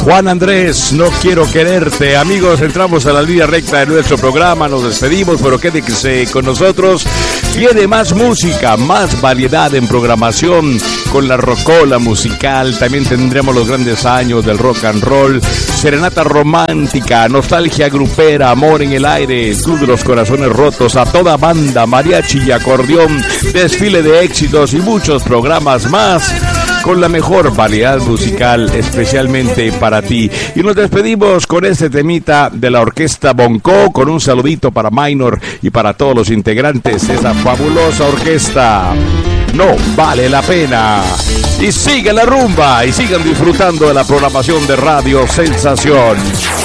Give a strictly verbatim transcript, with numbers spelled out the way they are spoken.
Juan Andrés, no quiero quererte. Amigos, entramos a la línea recta de nuestro programa, nos despedimos, pero quédese con nosotros. Viene más música, más variedad en programación con la rocola musical. También tendremos los grandes años del rock and roll, serenata romántica, nostalgia grupera, amor en el aire, club de los corazones rotos, a toda banda, mariachi y acordeón, desfile de éxitos y muchos programas más con la mejor variedad musical especialmente para ti. Y nos despedimos con este temita de la orquesta Bonco, con un saludito para Minor y para todos los integrantes de esa fabulosa orquesta. No vale la pena. Y sigan la rumba y sigan disfrutando de la programación de Radio Sensación.